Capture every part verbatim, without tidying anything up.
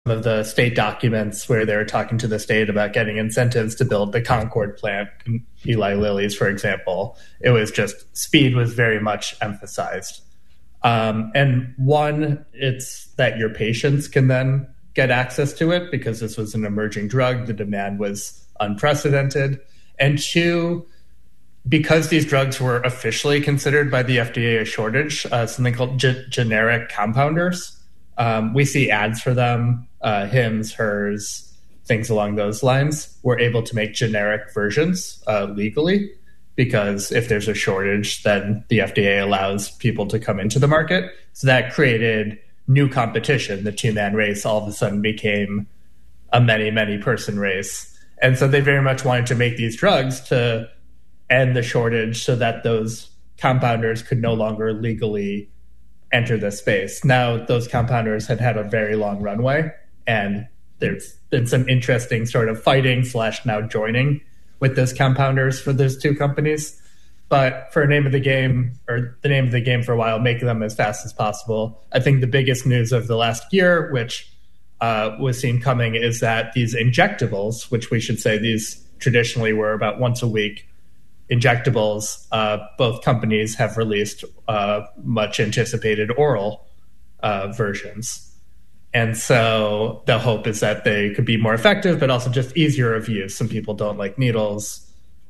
of the state documents where they were talking to the state about getting incentives to build the Concord plant, Eli Lilly's, for example, it was just speed was very much emphasized. Um, and one, it's that your patients can then get access to it because this was an emerging drug. The demand was unprecedented. And two, because these drugs were officially considered by the F D A a shortage, uh, something called ge- generic compounders. Um, we see ads for them, uh, Hims, Hers, things along those lines. We're able to make generic versions uh, legally because if there's a shortage, then the F D A allows people to come into the market. So that created new competition. The two-man race all of a sudden became a many, many person race. And so they very much wanted to make these drugs to end the shortage so that those compounders could no longer legally enter the space. Now, those compounders had had a very long runway, and there's been some interesting sort of fighting slash now joining with those compounders for those two companies. But for a name of the game, or the name of the game for a while, make them as fast as possible. I think the biggest news of the last year, which uh, was seen coming, is that these injectables, which we should say these traditionally were about once a week injectables, uh, both companies have released uh, much anticipated oral uh, versions. And so the hope is that they could be more effective, but also just easier of use. Some people don't like needles.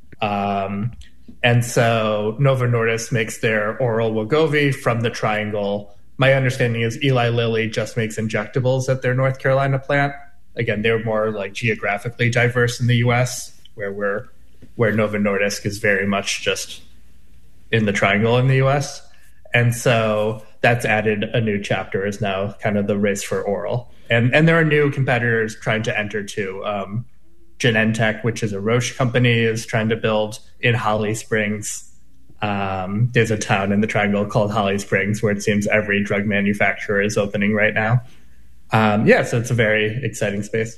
Um, and so Novo Nordisk makes their oral Wegovy from the Triangle. My understanding is Eli Lilly just makes injectables at their North Carolina plant. Again, they're more like geographically diverse in the U S, where we're where Novo Nordisk is very much just in the Triangle in the U S. And so that's added a new chapter, is now kind of the race for oral. And and there are new competitors trying to enter too. Um, Genentech, which is a Roche company, is trying to build in Holly Springs. Um, there's a town in the Triangle called Holly Springs where it seems every drug manufacturer is opening right now. Um, yeah, so it's a very exciting space.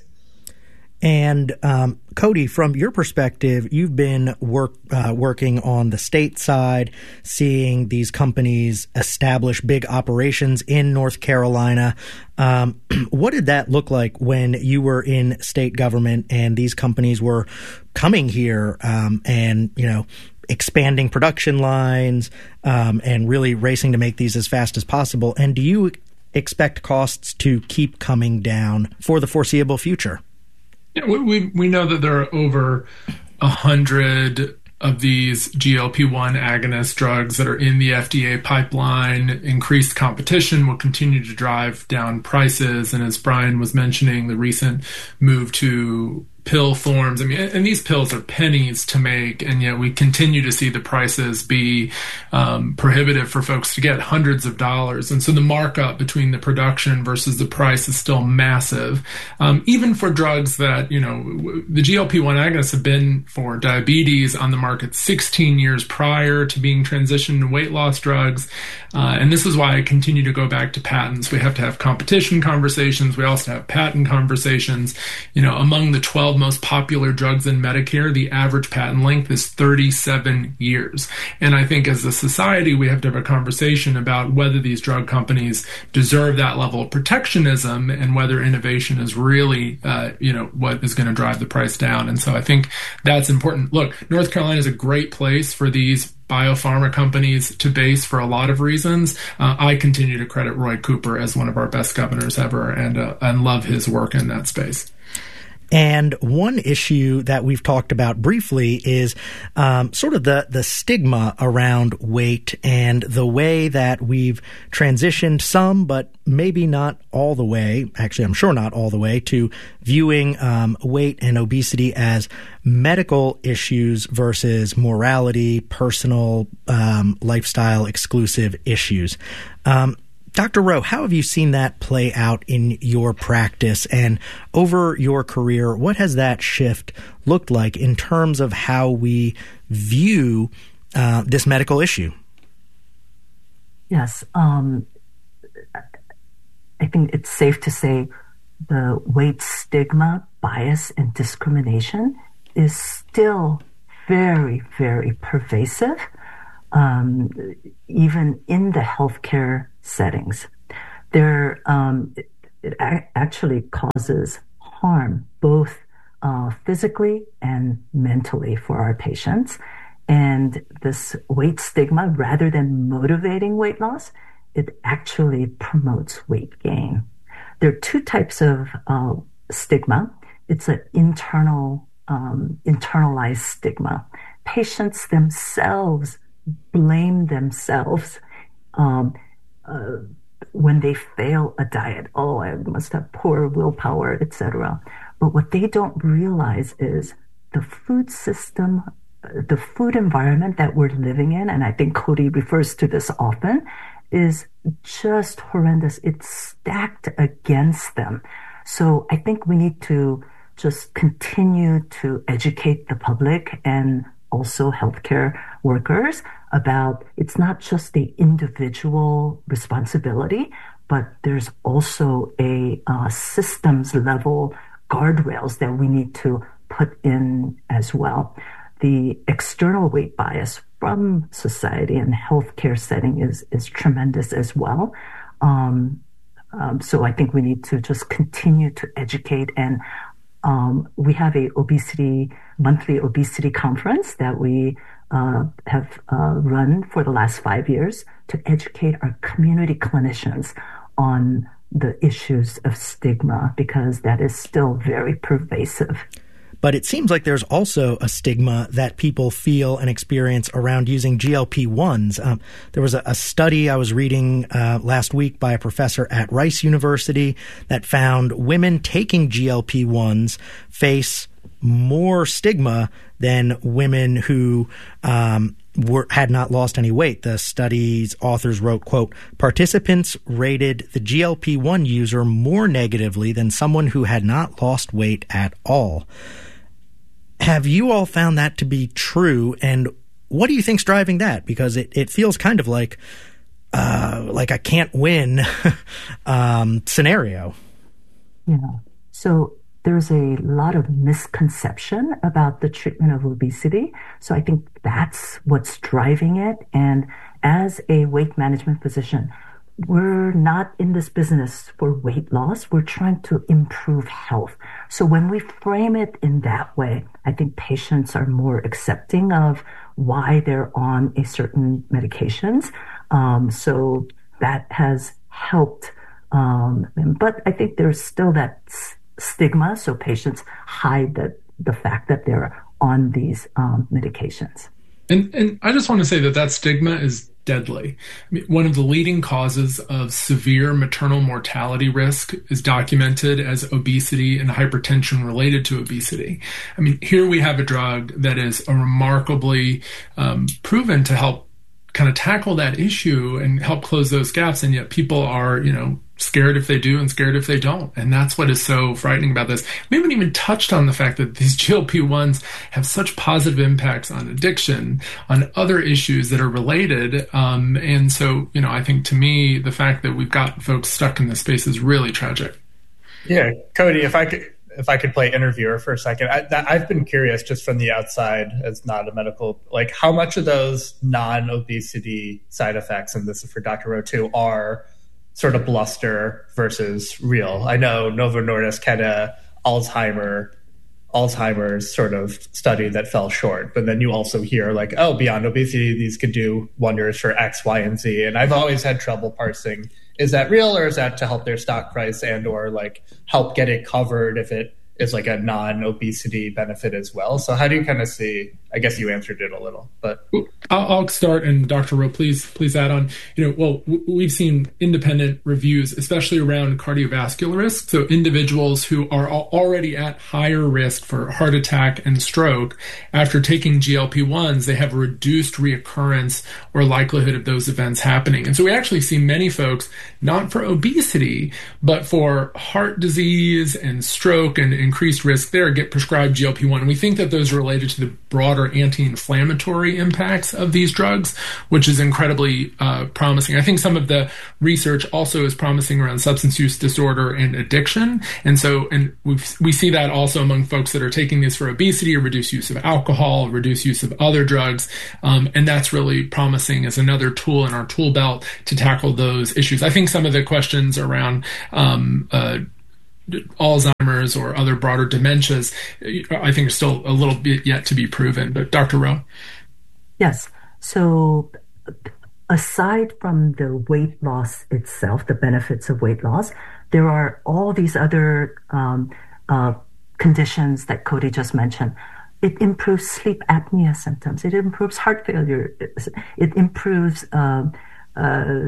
And um, Cody, from your perspective, you've been work uh, working on the state side, seeing these companies establish big operations in North Carolina. Um, what did that look like when you were in state government and these companies were coming here um, and, you know, expanding production lines um, and really racing to make these as fast as possible? And do you expect costs to keep coming down for the foreseeable future? Yeah, we we know that there are over a hundred of these G L P one agonist drugs that are in the F D A pipeline. Increased competition will continue to drive down prices, and as Brian was mentioning, the recent move to pill forms. I mean, and these pills are pennies to make, and yet we continue to see the prices be um, prohibitive for folks to get, hundreds of dollars. And so the markup between the production versus the price is still massive. Um, even for drugs that, you know, the G L P one agonists have been for diabetes on the market sixteen years prior to being transitioned to weight loss drugs. Uh, and this is why I continue to go back to patents. We have to have competition conversations. We also have patent conversations. You know, among the twelve most popular drugs in Medicare, the average patent length is thirty-seven years. And I think as a society, we have to have a conversation about whether these drug companies deserve that level of protectionism and whether innovation is really, uh, you know, what is going to drive the price down. And so I think that's important. Look, North Carolina is a great place for these biopharma companies to base for a lot of reasons. Uh, I continue to credit Roy Cooper as one of our best governors ever, and uh, and love his work in that space. And one issue that we've talked about briefly is um, sort of the, the stigma around weight and the way that we've transitioned some, but maybe not all the way, actually I'm sure not all the way, to viewing um, weight and obesity as medical issues versus morality, personal, um, lifestyle exclusive issues. Um, Doctor Rowe, how have you seen that play out in your practice and over your career? What has that shift looked like in terms of how we view uh, this medical issue? Yes, um, I think it's safe to say the weight stigma, bias, and discrimination is still very, very pervasive, um, even in the healthcare settings. There, um, it a- actually causes harm both uh, physically and mentally for our patients. And this weight stigma, rather than motivating weight loss, it actually promotes weight gain. There are two types of uh, stigma. It's an internal, um, internalized stigma. Patients themselves blame themselves um, uh, when they fail a diet. Oh, I must have poor willpower, et cetera. But what they don't realize is the food system, the food environment that we're living in, and I think Cody refers to this often, is just horrendous. It's stacked against them. So I think we need to just continue to educate the public and also healthcare workers about it's not just the individual responsibility, but there's also a uh, systems level guardrails that we need to put in as well. The external weight bias from society and healthcare setting is is tremendous as well. Um, um, so I think we need to just continue to educate, and um, we have a obesity monthly obesity conference that we uh, have uh, run for the last five years to educate our community clinicians on the issues of stigma, because that is still very pervasive. But it seems like there's also a stigma that people feel and experience around using G L P ones. Um, there was a, a study I was reading uh, last week by a professor at Rice University that found women taking G L P ones face more stigma than women who um, were had not lost any weight. The study's authors wrote, quote, "Participants rated the G L P one user more negatively than someone who had not lost weight at all." Have you all found that to be true? And what do you think's driving that? Because it, it feels kind of like uh, like a can't win um, scenario. Yeah. So there's a lot of misconception about the treatment of obesity. So I think that's what's driving it. And as a weight management physician, we're not in this business for weight loss. We're trying to improve health. So when we frame it in that way, I think patients are more accepting of why they're on a certain medications. Um, so that has helped. Um, but I think there's still that s- stigma. So patients hide the, the fact that they're on these um, medications. And, and I just want to say that that stigma is deadly. I mean, one of the leading causes of severe maternal mortality risk is documented as obesity and hypertension related to obesity. I mean, here we have a drug that is a remarkably um, proven to help kind of tackle that issue and help close those gaps, and yet people are, you know, scared if they do and scared if they don't. And that's what is so frightening about this. We haven't even touched on the fact that these G L P ones have such positive impacts on addiction, on other issues that are related. Um, and so, you know, I think to me, the fact that we've got folks stuck in this space is really tragic. Yeah, Cody, if I could if I could play interviewer for a second, I, that, I've been curious just from the outside as not a medical, like how much of those non-obesity side effects, and this is for Doctor Rowe too, are sort of bluster versus real. I know Novo Nordisk had a Alzheimer, Alzheimer's sort of study that fell short, but then you also hear like, oh, beyond obesity, these could do wonders for X, Y, and Z. And I've always had trouble parsing, is that real or is that to help their stock price and or like help get it covered if it is like a non-obesity benefit as well? So how do you kind of see, I guess you answered it a little, but. I'll, I'll start, and Doctor Rowe, please, please add on. You know, well, w- we've seen independent reviews, especially around cardiovascular risk. So individuals who are already at higher risk for heart attack and stroke, after taking G L P ones, they have reduced reoccurrence or likelihood of those events happening. And so we actually see many folks, not for obesity, but for heart disease and stroke and increased risk there get prescribed G L P one. And we think that those are related to the broader anti-inflammatory impacts of these drugs, which is incredibly uh, promising. I think some of the research also is promising around substance use disorder and addiction. And so, and we we see that also among folks that are taking this for obesity or reduced use of alcohol, reduced use of other drugs. Um, and that's really promising as another tool in our tool belt to tackle those issues. I think some of the questions around um, uh, Alzheimer's or other broader dementias, I think are still a little bit yet to be proven. But Doctor Rowe? Yes. So aside from the weight loss itself, the benefits of weight loss, there are all these other um, uh, conditions that Cody just mentioned. It improves sleep apnea symptoms. It improves heart failure. It improves uh, uh,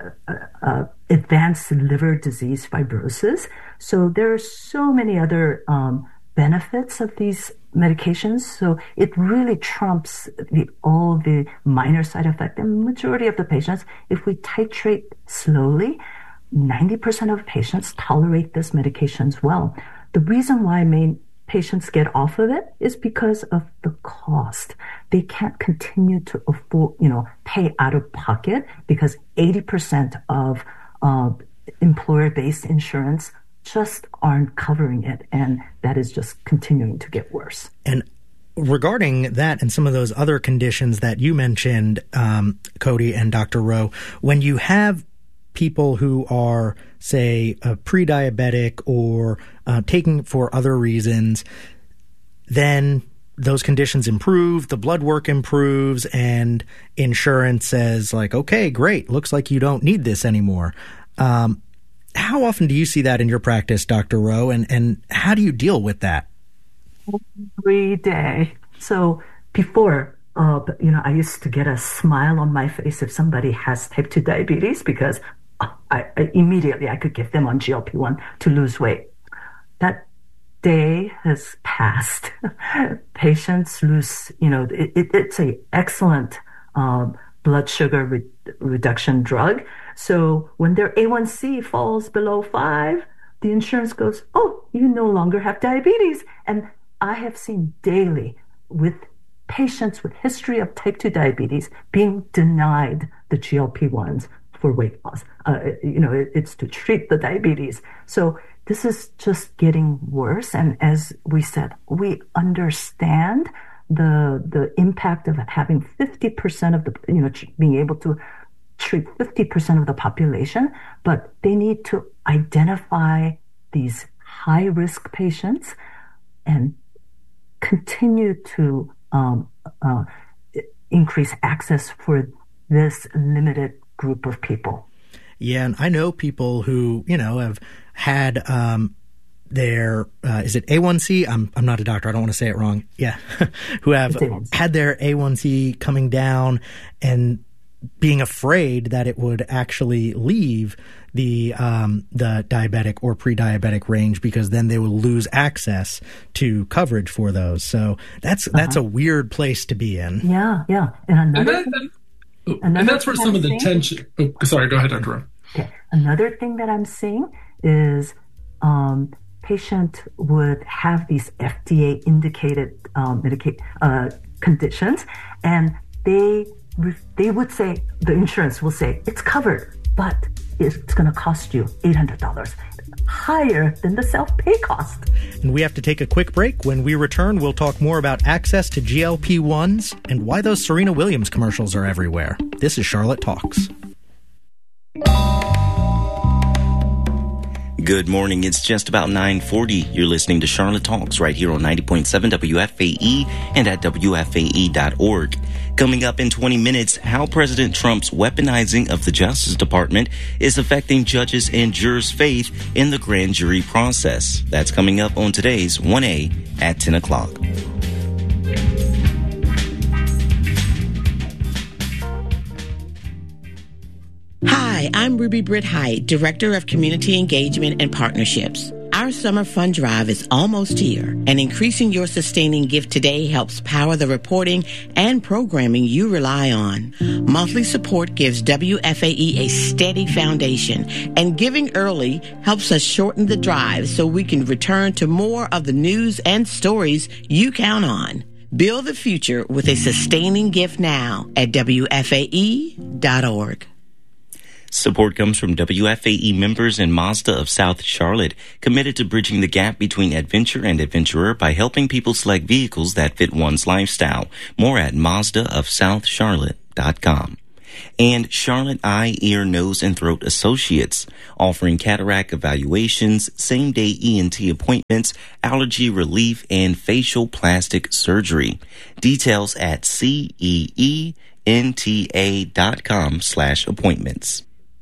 uh, advanced liver disease fibrosis. So there are so many other um, benefits of these medications. So it really trumps the, all the minor side effects. And the majority of the patients, if we titrate slowly, ninety percent of patients tolerate this medications well. The reason why main patients get off of it is because of the cost. They can't continue to afford, you know, pay out of pocket because eighty percent of uh, employer-based insurance just aren't covering it. And that is just continuing to get worse. And regarding that and some of those other conditions that you mentioned, um, Cody and Doctor Rowe, when you have people who are, say, uh, pre-diabetic or uh, taking for other reasons, then those conditions improve, the blood work improves, and insurance says, like, okay, great, looks like you don't need this anymore. Um, how often do you see that in your practice, Doctor Rowe, and, and how do you deal with that? Every day. So before, uh, you know, I used to get a smile on my face if somebody has type two diabetes because I, I immediately I could get them on G L P one to lose weight. That day has passed. Patients lose, you know, it, it, it's a excellent um, blood sugar re- reduction drug. So when their A one C falls below five, the insurance goes, oh, you no longer have diabetes. And I have seen daily with patients with history of type two diabetes being denied the G L P ones for weight loss. Uh, you know, it, it's to treat the diabetes. So this is just getting worse. And as we said, we understand the the impact of having fifty percent of the, you know, being able to treat fifty percent of the population, but they need to identify these high-risk patients and continue to um, uh, increase access for this limited group of people. Yeah, and I know people who, you know, have had um, their, uh, is it A one C? I'm I'm not a doctor. I don't want to say it wrong. Yeah. Who have had their A one C coming down and being afraid that it would actually leave the um, the diabetic or pre-diabetic range because then they will lose access to coverage for those. So that's uh-huh. that's a weird place to be in. Yeah, yeah. And another and, that, thing, and, another and that's where some I'm of the seeing, tension. Oh, sorry, go ahead, Doctor Rowe. Okay. Another thing that I'm seeing is um, patient would have these F D A indicated um, Medicaid uh, conditions, and they they would say, the insurance will say it's covered, but it's going to cost you eight hundred dollars, higher than the self-pay cost. And we have to take a quick break. When we return, we'll talk more about access to G L P ones and why those Serena Williams commercials are everywhere. This is Charlotte Talks. Good morning. It's just about nine forty. You're listening to Charlotte Talks right here on ninety point seven W F A E and at W F A E dot org. Coming up in twenty minutes, how President Trump's weaponizing of the Justice Department is affecting judges and jurors' faith in the grand jury process. That's coming up on today's one A at ten o'clock. Hi, I'm Ruby Britt Hyde, Director of Community Engagement and Partnerships. Our Our summer fun drive is almost here, and increasing your sustaining gift today helps power the reporting and programming you rely on. Monthly support gives W F A E a steady foundation, and giving early helps us shorten the drive so we can return to more of the news and stories you count on. Build the future with a sustaining gift now at W F A E dot org. Support comes from W F A E members and Mazda of South Charlotte, committed to bridging the gap between adventure and adventurer by helping people select vehicles that fit one's lifestyle. More at Mazda of South Charlotte dot com. And Charlotte Eye, Ear, Nose, and Throat Associates, offering cataract evaluations, same-day E N T appointments, allergy relief, and facial plastic surgery. Details at C E E N T A dot com slash appointments.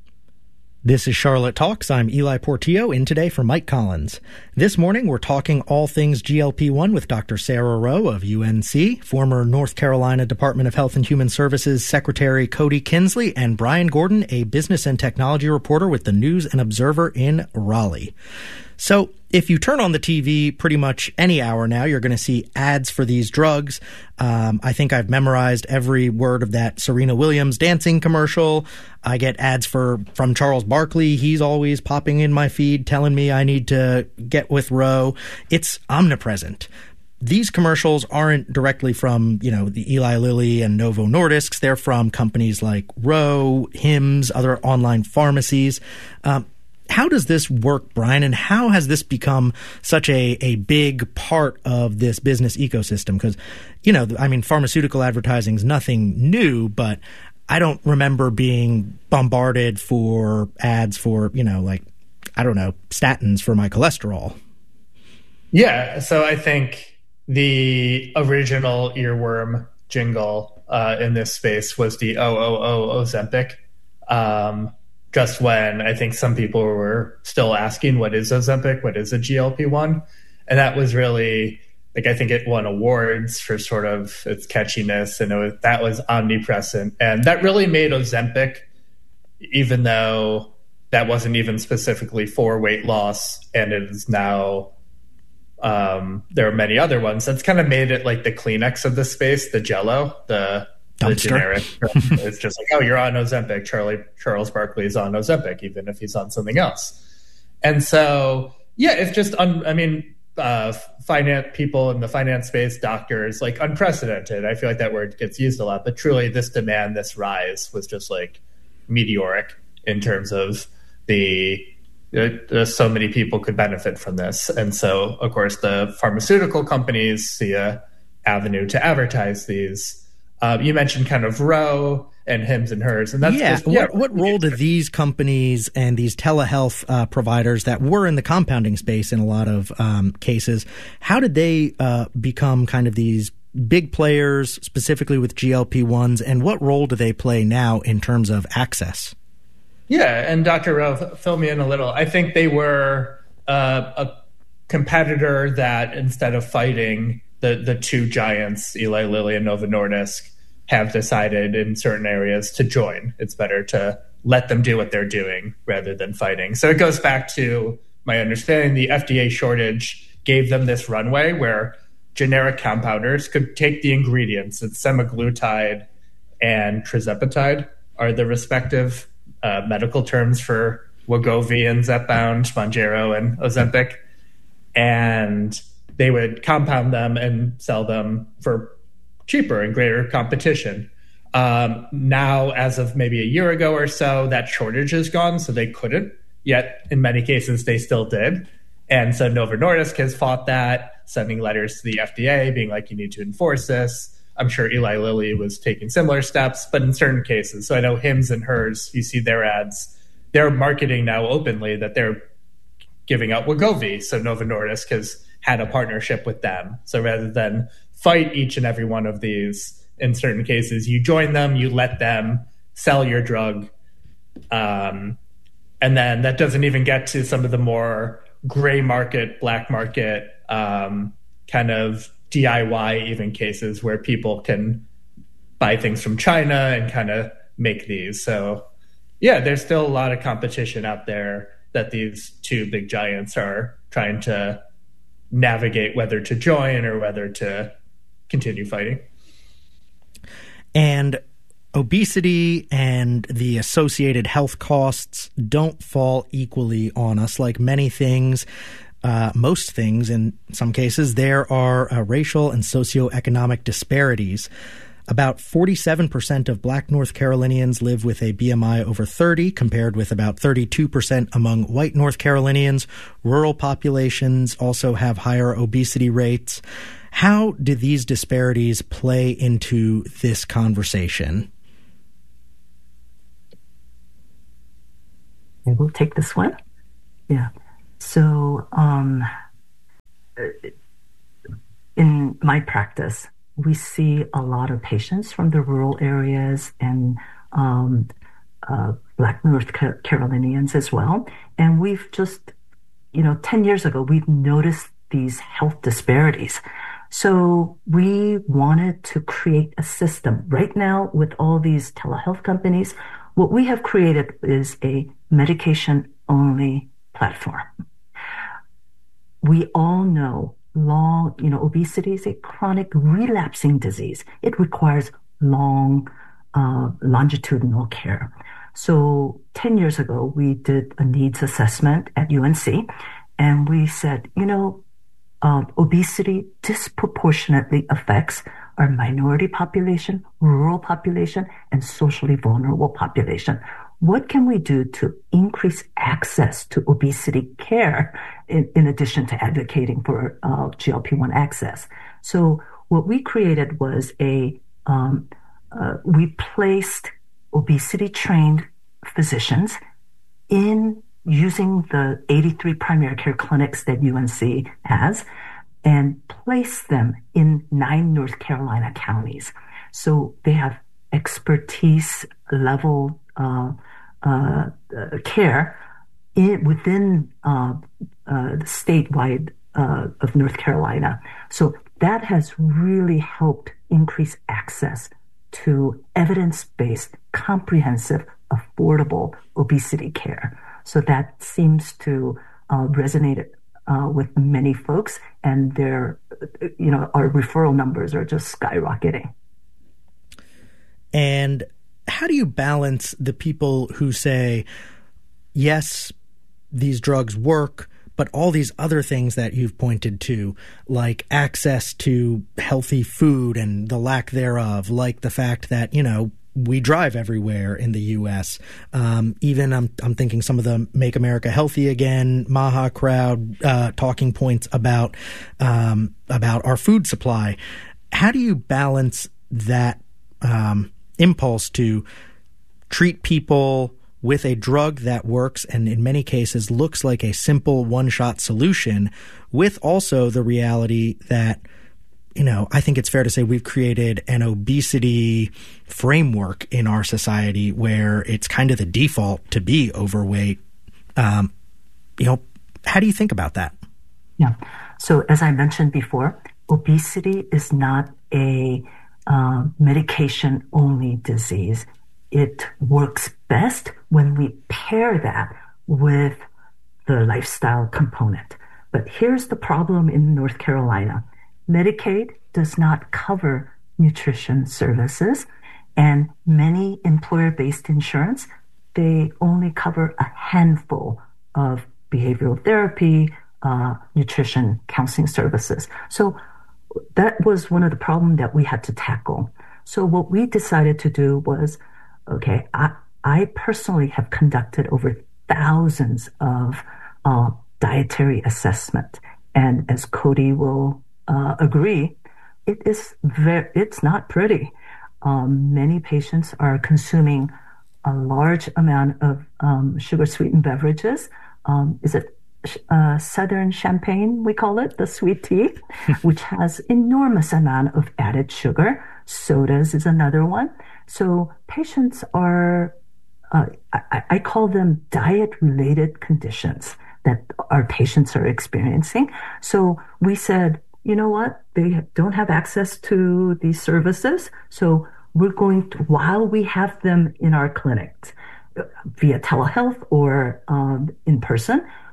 This is Charlotte Talks. I'm Eli Portillo, in today for Mike Collins. This morning, we're talking all things G L P one with Doctor Sarah Rowe of U N C, former North Carolina Department of Health and Human Services Secretary Cody Kinsley, and Brian Gordon, a business and technology reporter with the News and Observer in Raleigh. So if you turn on the T V pretty much any hour now, you're going to see ads for these drugs. Um, I think I've memorized every word of that Serena Williams dancing commercial. I get ads for from Charles Barkley. He's always popping in my feed telling me I need to get with Roe. It's omnipresent. These commercials aren't directly from, you know, the Eli Lilly and Novo Nordisk. They're from companies like Roe, Hims, other online pharmacies. Um, How does this work, Brian, and how has this become such a, a big part of this business ecosystem? Because, you know, I mean, pharmaceutical advertising is nothing new, but I don't remember being bombarded for ads for, you know, like, I don't know, statins for my cholesterol. Yeah, so I think the original earworm jingle uh, in this space was the oh, oh, oh, Ozempic. Um Just when I think some people were still asking, what is Ozempic? What is a G L P one? And that was really, like, I think it won awards for sort of its catchiness, and it was, that was omnipresent. And that really made Ozempic, even though that wasn't even specifically for weight loss, and it is now, um, there are many other ones, that's kind of made it like the Kleenex of the space, the Jell-O, the... The generic. It's just like, oh, you're on Ozempic. Charlie Charles Barkley is on Ozempic, even if he's on something else. And so, yeah, it's just, un, I mean, uh, finance people in the finance space, doctors, like unprecedented. I feel like that word gets used a lot, but truly, this demand, this rise, was just like meteoric in terms of the. Uh, so many people could benefit from this, and so, of course, the pharmaceutical companies see a avenue to advertise these. Uh, you mentioned kind of Roe and Hims and Hers, and that's yeah. just, yeah what, what role do these companies and these telehealth uh, providers that were in the compounding space in a lot of um, cases, how did they uh, become kind of these big players, specifically with G L P ones, and what role do they play now in terms of access? Yeah, and Doctor Rowe, fill me in a little. I think they were uh, a competitor that, instead of fighting the the two giants, Eli Lilly and Novo Nordisk, have decided in certain areas to join. It's better to let them do what they're doing rather than fighting. So it goes back to my understanding, the F D A shortage gave them this runway where generic compounders could take the ingredients. It's semaglutide and tirzepatide are the respective uh, medical terms for Wegovy and Zepbound, Mounjaro and Ozempic. And they would compound them and sell them for cheaper and greater competition. Um, now, as of maybe a year ago or so, that shortage is gone, so they couldn't. Yet, in many cases, they still did. And so Novo Nordisk has fought that, sending letters to the F D A being like, you need to enforce this. I'm sure Eli Lilly was taking similar steps, but in certain cases. So I know Hims and Hers, you see their ads. They're marketing now openly that they're giving out Wegovy. So Novo Nordisk has had a partnership with them. So rather than fight each and every one of these, in certain cases, you join them, you let them sell your drug. Um, and then that doesn't even get to some of the more gray market, black market, um, kind of D I Y even cases where people can buy things from China and kind of make these. So yeah, there's still a lot of competition out there that these two big giants are trying to navigate whether to join or whether to continue fighting. And obesity and the associated health costs don't fall equally on us. Like many things, uh, most things in some cases, there are uh, racial and socioeconomic disparities. About forty-seven percent of Black North Carolinians live with a B M I over thirty, compared with about thirty-two percent among white North Carolinians. Rural populations also have higher obesity rates. How do these disparities play into this conversation? I will take this one. Yeah. So, um, in my practice, we see a lot of patients from the rural areas and um, uh, Black North Carolinians as well. And we've just, you know, ten years ago, we've noticed these health disparities. So we wanted to create a system. Right now, with all these telehealth companies, what we have created is a medication-only platform. We all know long, you know, obesity is a chronic relapsing disease. It requires long, uh, longitudinal care. So ten years ago, we did a needs assessment at U N C, and we said, you know, uh, obesity disproportionately affects our minority population, rural population, and socially vulnerable population. What can we do to increase access to obesity care in, in addition to advocating for uh, G L P one access? So what we created was a, um, uh, we placed obesity-trained physicians in using the eighty-three primary care clinics that U N C has and placed them in nine North Carolina counties. So they have expertise level uh, uh, uh, care in, within uh, uh, the statewide uh, of North Carolina. So that has really helped increase access to evidence-based, comprehensive, affordable obesity care. So that seems to uh, resonate uh, with many folks, and their, you know, our referral numbers are just skyrocketing. And how do you balance the people who say, yes, these drugs work, but all these other things that you've pointed to, like access to healthy food and the lack thereof, like the fact that, you know, we drive everywhere in the U S. Um, even I'm, I'm thinking some of the Make America Healthy Again, Maha crowd, uh, talking points about, um, about our food supply. How do you balance that, um, impulse to treat people with a drug that works and in many cases looks like a simple one-shot solution, with also the reality that, you know, I think it's fair to say we've created an obesity framework in our society where it's kind of the default to be overweight. Um, you know, how do you think about that? Yeah. So as I mentioned before, obesity is not a uh, medication-only disease. It works best when we pair that with the lifestyle component. But here's the problem in North Carolina. Medicaid does not cover nutrition services, and many employer-based insurance, they only cover a handful of behavioral therapy, uh, nutrition counseling services. So that was one of the problems that we had to tackle. So what we decided to do was, okay, I, I personally have conducted over thousands of uh, dietary assessment, and as Cody will uh, agree, it is very, it's not pretty. Um, many patients are consuming a large amount of um, sugar-sweetened beverages. Um, is it uh, Southern Champagne, we call it, the sweet tea, which has enormous amount of added sugar. Sodas is another one. So patients are, uh, I, I call them diet-related conditions that our patients are experiencing. So we said, you know what? They don't have access to these services. So we're going to, while we have them in our clinics via telehealth or um, in person,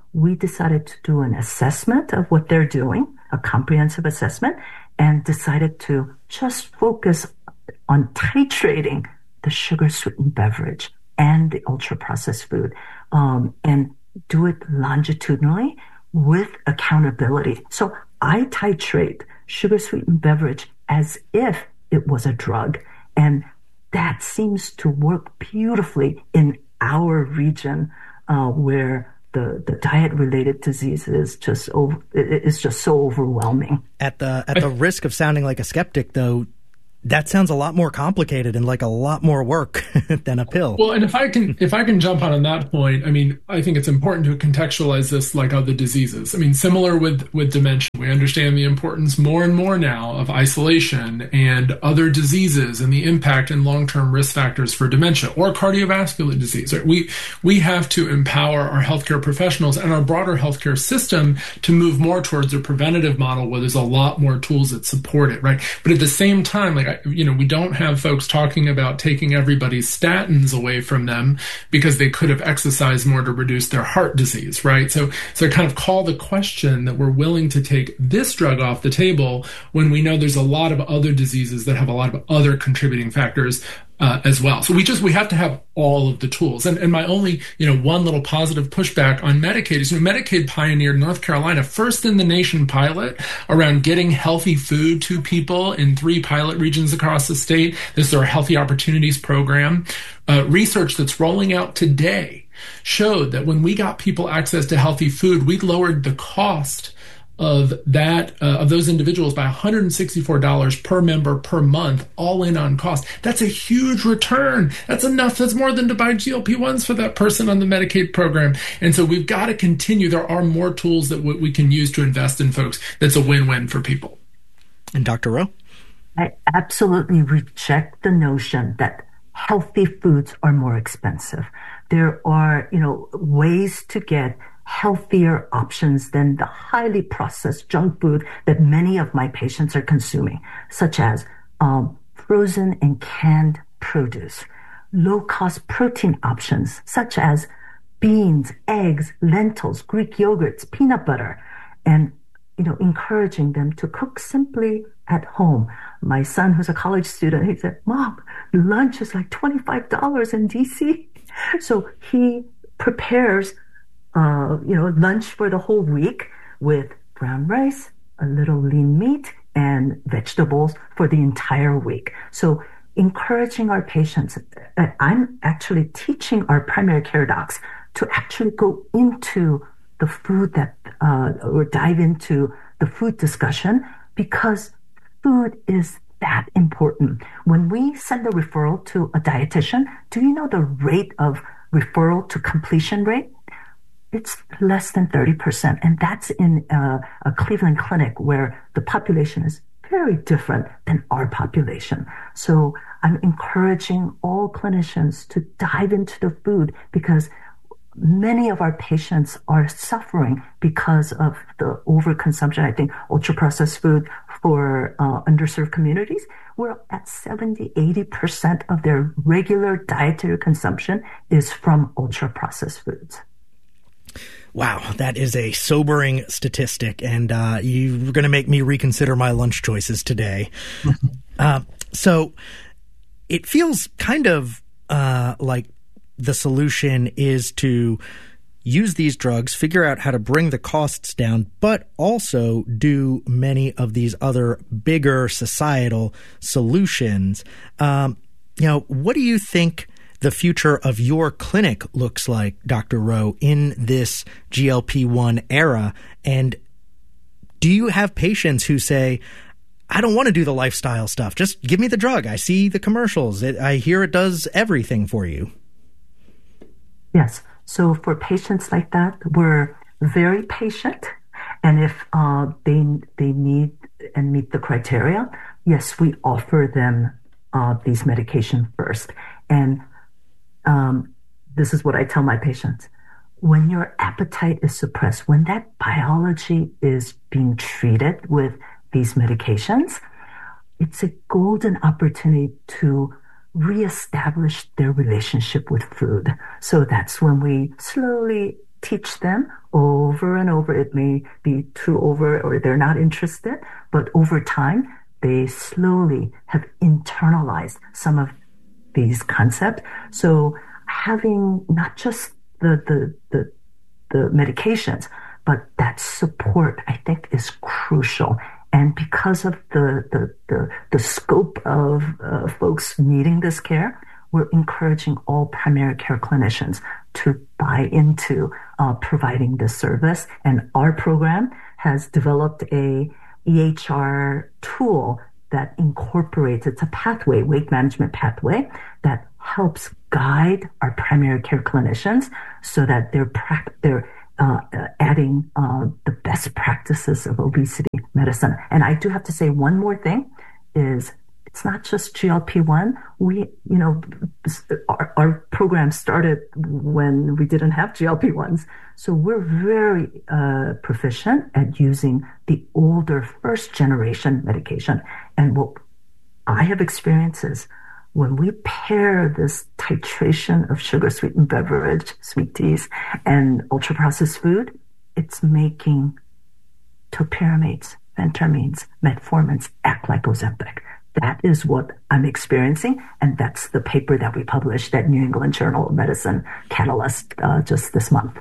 we decided to do an assessment of what they're doing, a comprehensive assessment, and decided to just focus on titrating the sugar-sweetened beverage and the ultra-processed food, um, and do it longitudinally with accountability. So I titrate sugar-sweetened beverage as if it was a drug, and that seems to work beautifully in our region, uh, where the, the diet-related disease is just over, is just so overwhelming. At the at the risk of sounding like a skeptic, though, that sounds a lot more complicated and like a lot more work than a pill. Well, and if I can if I can jump on on that point, I mean, I think it's important to contextualize this like other diseases. I mean, similar with, with dementia, we understand the importance more and more now of isolation and other diseases and the impact and long-term risk factors for dementia or cardiovascular disease. We, we have to empower our healthcare professionals and our broader healthcare system to move more towards a preventative model where there's a lot more tools that support it, right? But at the same time, like, you know, we don't have folks talking about taking everybody's statins away from them because they could have exercised more to reduce their heart disease, right? So, so I kind of call the question that we're willing to take this drug off the table when we know there's a lot of other diseases that have a lot of other contributing factors Uh, as well. So we just, we have to have all of the tools. And, and my only, you know, one little positive pushback on Medicaid is, you know, Medicaid pioneered North Carolina, first in the nation pilot around getting healthy food to people in three pilot regions across the state. This is our Healthy Opportunities program. Uh, research that's rolling out today showed that when we got people access to healthy food, we lowered the cost of that uh, of those individuals by one hundred sixty-four dollars per member per month, all in on cost. That's a huge return. That's enough. That's more than to buy G L P ones for that person on the Medicaid program. And so we've got to continue. There are more tools that w- we can use to invest in folks. That's a win-win for people. And Doctor Rowe? I absolutely reject the notion that healthy foods are more expensive. There are, you know, ways to get healthier options than the highly processed junk food that many of my patients are consuming, such as um, frozen and canned produce, low-cost protein options, such as beans, eggs, lentils, Greek yogurts, peanut butter, and, you know, encouraging them to cook simply at home. My son, who's a college student, he said, "Mom, lunch is like twenty-five dollars in D C" So he prepares Uh, you know, lunch for the whole week with brown rice, a little lean meat, and vegetables for the entire week. So encouraging our patients, I'm actually teaching our primary care docs to actually go into the food that, uh, or dive into the food discussion, because food is that important. When we send a referral to a dietitian, do you know the rate of referral to completion rate? It's less than thirty percent. And that's in uh, a Cleveland clinic where the population is very different than our population. So I'm encouraging all clinicians to dive into the food, because many of our patients are suffering because of the overconsumption. I think ultra-processed food for uh, underserved communities, we're at seventy, eighty percent of their regular dietary consumption is from ultra-processed foods. Wow, that is a sobering statistic, and uh, you're going to make me reconsider my lunch choices today. uh, so it feels kind of uh, like the solution is to use these drugs, figure out how to bring the costs down, but also do many of these other bigger societal solutions. Um, you know, what do you think the future of your clinic looks like, Doctor Rowe, in this G L P one era? And do you have patients who say, I don't want to do the lifestyle stuff, just give me the drug. I see the commercials. It, I hear it does everything for you. Yes. So for patients like that, we're very patient. And if uh, they they need and meet the criteria, yes, we offer them uh, these medications first. And Um, this is what I tell my patients. When your appetite is suppressed, when that biology is being treated with these medications, it's a golden opportunity to reestablish their relationship with food. So that's when we slowly teach them over and over. It may be too over or they're not interested, but over time, they slowly have internalized some of these concepts. So having not just the, the, the, the medications, but that support, I think, is crucial. And because of the, the, the, the scope of uh, folks needing this care, we're encouraging all primary care clinicians to buy into uh, providing this service. And our program has developed a E H R tool that incorporates, it's a pathway, weight management pathway, that helps guide our primary care clinicians so that they're, pra- they're uh, adding uh, the best practices of obesity medicine. And I do have to say one more thing is, it's not just G L P one. We, you know, our, our program started when we didn't have G L P ones. So we're very uh, proficient at using the older first generation medication. And what I have experienced is when we pair this titration of sugar sweetened beverage, sweet teas, and ultra processed food, it's making topiramate, phentermines, metformins act like Ozempic. That is what I'm experiencing, and that's the paper that we published at New England Journal of Medicine Catalyst uh, just this month.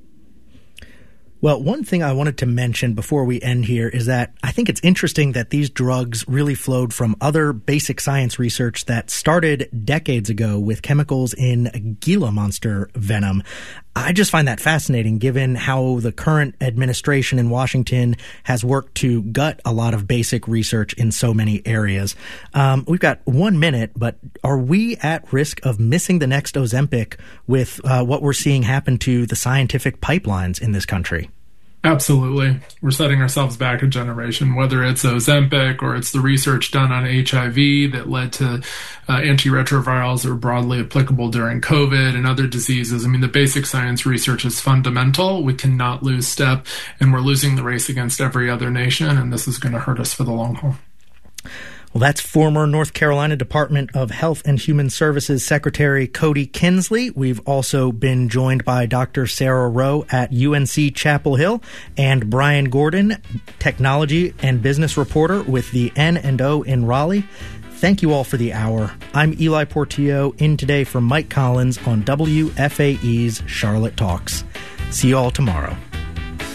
Well, one thing I wanted to mention before we end here is that I think it's interesting that these drugs really flowed from other basic science research that started decades ago with chemicals in Gila monster venom. I just find that fascinating given how the current administration in Washington has worked to gut a lot of basic research in so many areas. Um, we've got one minute, but are we at risk of missing the next Ozempic with uh, what we're seeing happen to the scientific pipelines in this country? Absolutely. We're setting ourselves back a generation, whether it's Ozempic or it's the research done on H I V that led to uh, antiretrovirals that are broadly applicable during COVID and other diseases. I mean, the basic science research is fundamental. We cannot lose step, and we're losing the race against every other nation, and this is going to hurt us for the long haul. Well, that's former North Carolina Department of Health and Human Services Secretary Cody Kinsley. We've also been joined by Doctor Sarah Rowe at U N C Chapel Hill and Brian Gordon, technology and business reporter with the N and O in Raleigh. Thank you all for the hour. I'm Eli Portillo, in today for Mike Collins on W F A E's Charlotte Talks. See you all tomorrow.